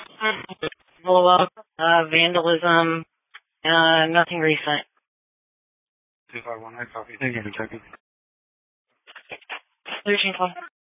Blow up, vandalism, nothing recent. 251, I copy. Thank you for checking. 1312.